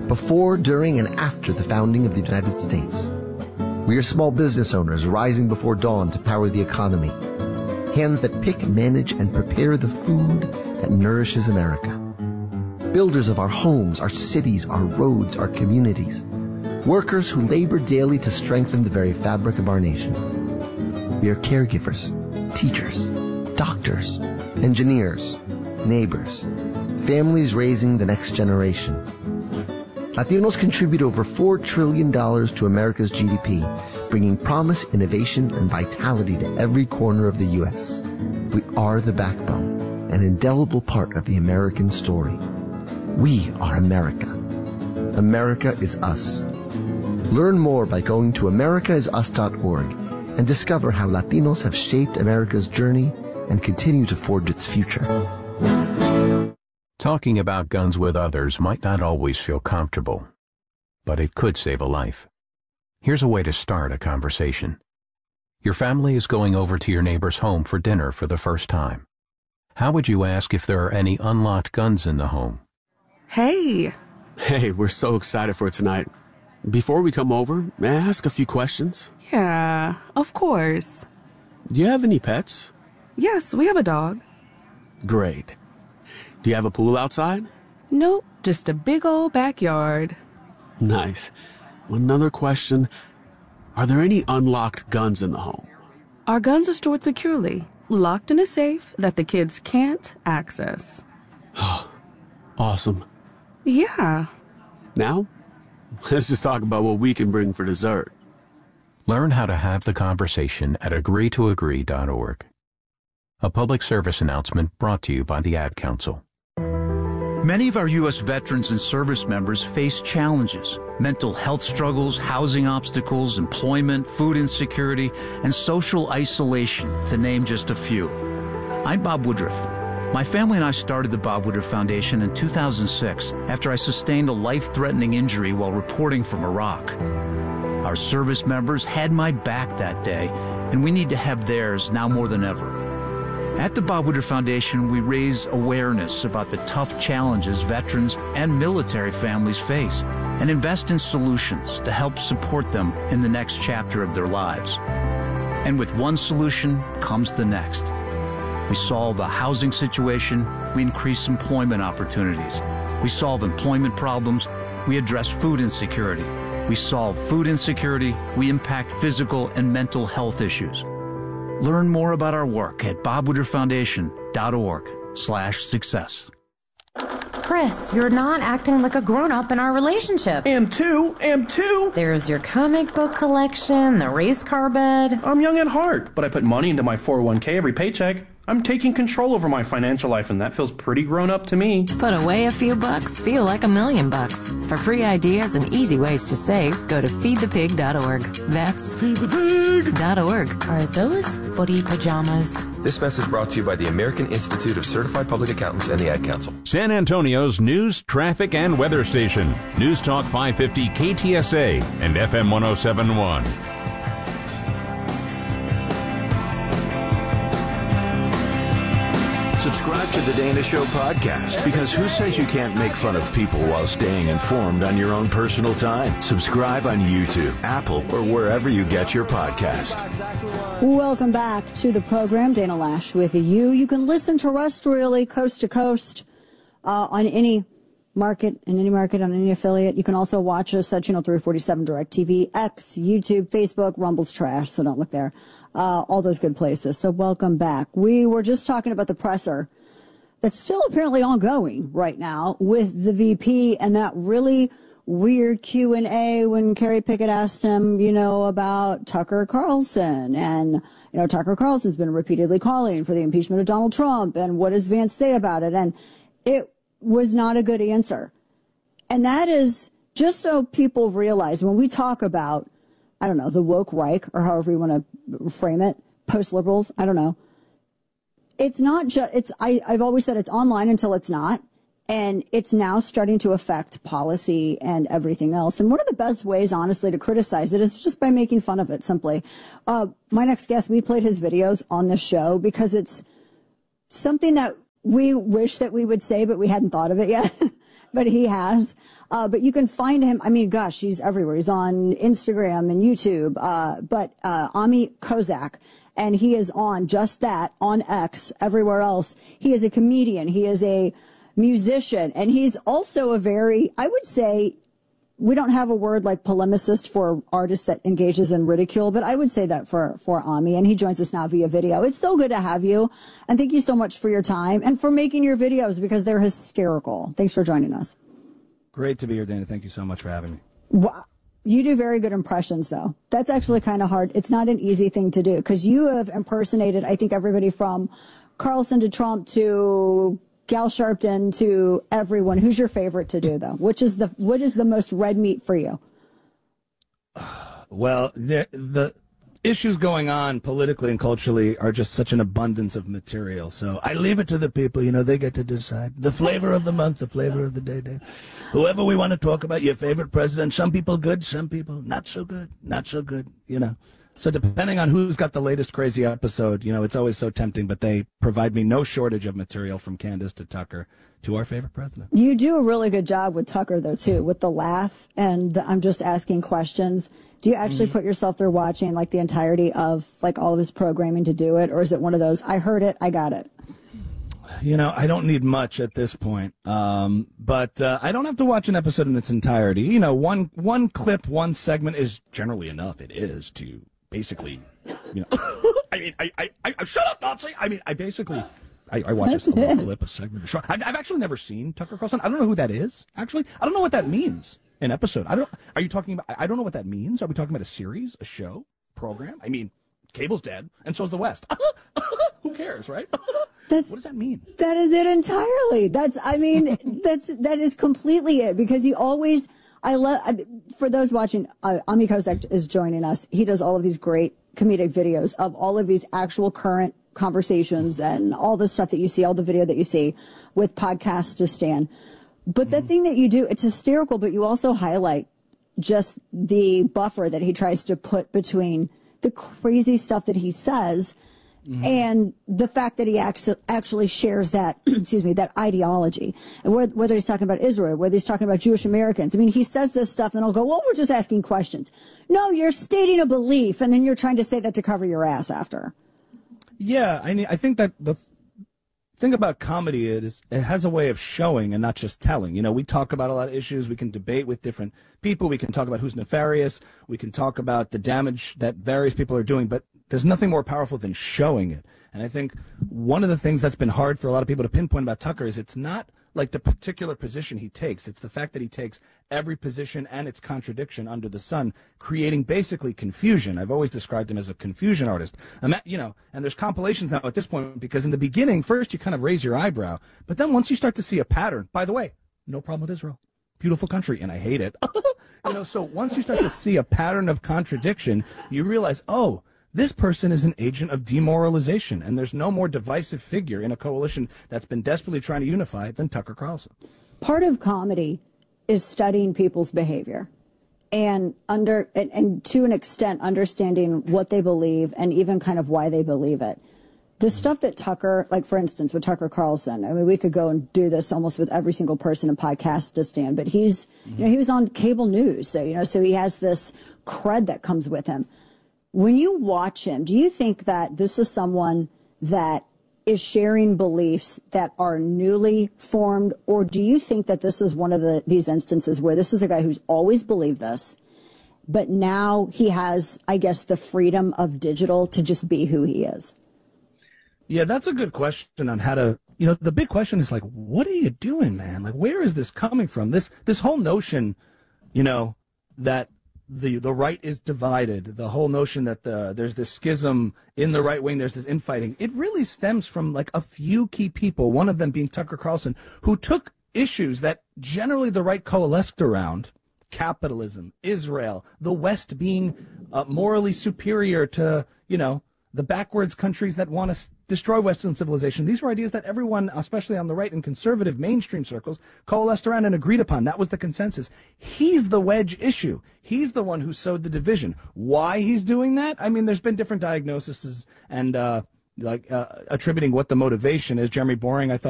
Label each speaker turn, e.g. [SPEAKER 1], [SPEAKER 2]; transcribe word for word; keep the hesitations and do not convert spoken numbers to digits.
[SPEAKER 1] before, during, and after the founding of the United States. We are small business owners rising before dawn to power the economy. Hands that pick, manage, and prepare the food that nourishes America. Builders of our homes, our cities, our roads, our communities. Workers who labor daily to strengthen the very fabric of our nation. We are caregivers, teachers, doctors, engineers, neighbors, families raising the next generation. Latinos contribute over four trillion dollars to America's G D P, bringing promise, innovation, and vitality to every corner of the U S. We are the backbone, an indelible part of the American story. We are America. America is us. Learn more by going to america is us dot org and discover how Latinos have shaped America's journey and continue to forge its future.
[SPEAKER 2] Talking about guns with others might not always feel comfortable, but it could save a life. Here's a way to start a conversation. Your family is going over to your neighbor's home for dinner for the first time. How would you ask if there are any unlocked guns in the home?
[SPEAKER 3] Hey.
[SPEAKER 4] Hey, we're so excited for tonight. Before we come over, may I ask a few questions?
[SPEAKER 3] Yeah, of course.
[SPEAKER 4] Do you have any pets?
[SPEAKER 3] Yes, we have a dog.
[SPEAKER 4] Great. Do you have a pool outside?
[SPEAKER 3] Nope, just a big old backyard.
[SPEAKER 4] Nice. Another question. Are there any unlocked guns in the home?
[SPEAKER 3] Our guns are stored securely, locked in a safe that the kids can't access.
[SPEAKER 4] Awesome.
[SPEAKER 3] Yeah.
[SPEAKER 4] Now, let's just talk about what we can bring for dessert.
[SPEAKER 2] Learn how to have the conversation at agree to agree dot org. A public service announcement brought to you by the Ad Council.
[SPEAKER 5] Many of our U S veterans and service members face challenges: mental health struggles, housing obstacles, employment, food insecurity, and social isolation, to name just a few. I'm Bob Woodruff. My family and I started the Bob Woodruff Foundation in two thousand six after I sustained a life-threatening injury while reporting from Iraq. Our service members had my back that day, and we need to have theirs now more than ever. At the Bob Woodruff Foundation, we raise awareness about the tough challenges veterans and military families face and invest in solutions to help support them in the next chapter of their lives. And with one solution comes the next. We solve a housing situation, we increase employment opportunities. We solve employment problems, we address food insecurity. We solve food insecurity, we impact physical and mental health issues. Learn more about our work at bob woodruff foundation dot org slash success.
[SPEAKER 6] Chris, you're not acting like a grown-up in our relationship.
[SPEAKER 7] Am too, am too.
[SPEAKER 6] There's your comic book collection, the race car bed.
[SPEAKER 7] I'm young at heart, but I put money into my four oh one k every paycheck. I'm taking control over my financial life, and that feels pretty grown up to me.
[SPEAKER 8] Put away a few bucks, feel like a million bucks. For free ideas and easy ways to save, go to feed the pig dot org. That's feed the pig dot org.
[SPEAKER 6] Are those footy pajamas?
[SPEAKER 9] This message brought to you by the American Institute of Certified Public Accountants and the Ad Council.
[SPEAKER 10] San Antonio's news, traffic, and weather station. News Talk five fifty K T S A and F M one oh seven point one.
[SPEAKER 11] Subscribe to the Dana Show podcast, because who says you can't make fun of people while staying informed on your own personal time? Subscribe on YouTube, Apple, or wherever you get your podcast.
[SPEAKER 12] Welcome back to the program. Dana Lash with you. You can listen terrestrially, coast to coast, uh, on any market, in any market, on any affiliate. You can also watch us at Channel three forty-seven, DirecTV, X, YouTube, Facebook. Rumble's trash, so don't look there. Uh, all those good places. So welcome back. We were just talking about the presser that's still apparently ongoing right now with the V P and that really weird Q and A when Kerry Pickett asked him, you know, about Tucker Carlson. And, you know, Tucker Carlson's been repeatedly calling for the impeachment of Donald Trump. And what does Vance say about it? And it was not a good answer. And that is just so people realize when we talk about, I don't know, the woke Reich, or however you want to frame it, post-liberals, I don't know. It's not just, it's, I, I've always said it's online until it's not. And it's now starting to affect policy and everything else. And one of the best ways, honestly, to criticize it is just by making fun of it, simply. Uh, my next guest, we played his videos on this show because it's something that we wish that we would say, but we hadn't thought of it yet. but he has. Uh, but you can find him. I mean, gosh, he's everywhere. He's on Instagram and YouTube. Uh, but uh, Ami Kozak, and he is on just that on X. Everywhere else, he is a comedian. He is a musician, and he's also a very, I would say, we don't have a word like polemicist for an artist that engages in ridicule, but I would say that for, for Ami, and he joins us now via video. It's so good to have you, and thank you so much for your time and for making your videos because they're hysterical. Thanks for joining us.
[SPEAKER 13] Great to be here, Dana. Thank you so much for having me.
[SPEAKER 12] Wow. You do very good impressions, though. That's actually kind of hard. It's not an easy thing to do because you have impersonated, I think, everybody from Carlson to Trump to Gal Sharpton to everyone. Who's your favorite to do, though? Which is the what is the most red meat for you?
[SPEAKER 13] Well, the, the issues going on politically and culturally are just such an abundance of material. So I leave it to the people. You know, they get to decide. The flavor of the month, the flavor of the day, day. Whoever we want to talk about, your favorite president. Some people good, some people not so good, not so good, you know. So depending on who's got the latest crazy episode, you know, it's always so tempting, but they provide me no shortage of material from Candace to Tucker to our favorite president.
[SPEAKER 12] You do a really good job with Tucker, though, too, with the laugh and the, I'm just asking questions. Do you actually mm-hmm. put yourself through watching, like, the entirety of, like, all of his programming to do it? Or is it one of those, I heard it, I got it?
[SPEAKER 13] You know, I don't need much at this point, um, but uh, I don't have to watch an episode in its entirety. You know, one one clip, one segment is generally enough. It is to basically, you know, I mean, I, I, I, shut up, Nazi. I mean, I basically, I, I watch a little clip, a segment, a short. I've, I've actually never seen Tucker Carlson. I don't know who that is, actually. I don't know what that means, an episode. I don't, are you talking about, I don't know what that means. Are we talking about a series, a show, program? I mean, cable's dead, and so's the West. Who cares, right?
[SPEAKER 12] That's,
[SPEAKER 13] what does that mean?
[SPEAKER 12] That is it entirely. That's, I mean, that's, that is completely it, because he always, I love, for those watching, uh, Ami Kozak is joining us. He does all of these great comedic videos of all of these actual current conversations and all the stuff that you see, all the video that you see with Podcasts to Stan. But the mm-hmm. thing that you do, it's hysterical, but you also highlight just the buffer that he tries to put between the crazy stuff that he says mm-hmm. and the fact that he actually shares that, excuse me, that ideology. And whether he's talking about Israel, whether he's talking about Jewish Americans. I mean, he says this stuff and I'll go, well, we're just asking questions. No, you're stating a belief and then you're trying to say that to cover your ass after.
[SPEAKER 13] Yeah, I mean, I think that the thing about comedy is it has a way of showing and not just telling. You know, we talk about a lot of issues. We can debate with different people. We can talk about who's nefarious. We can talk about the damage that various people are doing. But there's nothing more powerful than showing it. And I think one of the things that's been hard for a lot of people to pinpoint about Tucker is it's not like the particular position he takes. It's the fact that he takes every position and its contradiction under the sun, creating basically confusion. I've always described him as a confusion artist. I'm at, you know, and there's compilations now at this point because in the beginning, first you kind of raise your eyebrow, but then once you start to see a pattern, by the way, no problem with Israel. Beautiful country, and I hate it. You know, so once you start to see a pattern of contradiction, you realize, oh, this person is an agent of demoralization, and there's no more divisive figure in a coalition that's been desperately trying to unify than Tucker Carlson.
[SPEAKER 12] Part of comedy is studying people's behavior and under and, and to an extent understanding what they believe and even kind of why they believe it. The stuff that Tucker, like for instance with Tucker Carlson, I mean, we could go and do this almost with every single person in Podcast to Stand, but he's, mm-hmm. you know, he was on cable news, so you know, so he has this cred that comes with him. When you watch him, do you think that this is someone that is sharing beliefs that are newly formed, or do you think that this is one of the, these instances where this is a guy who's always believed this, but now he has, I guess, the freedom of digital to just be who he is?
[SPEAKER 13] Yeah, that's a good question on how to, you know, the big question is like, what are you doing, man? Like, where is this coming from? This, this whole notion, you know, that the the right is divided, the whole notion that the, there's this schism in the right wing, there's this infighting, it really stems from like a few key people, one of them being Tucker Carlson, who took issues that generally the right coalesced around, capitalism, Israel, the West being uh, morally superior to, you know, the backwards countries that want to destroy Western civilization. These were ideas that everyone, especially on the right in conservative mainstream circles, coalesced around and agreed upon. That was the consensus. He's the wedge issue. He's the one who sowed the division. Why he's doing that? I mean, there's been different diagnoses and uh, like uh, attributing what the motivation is. Jeremy Boring, I thought,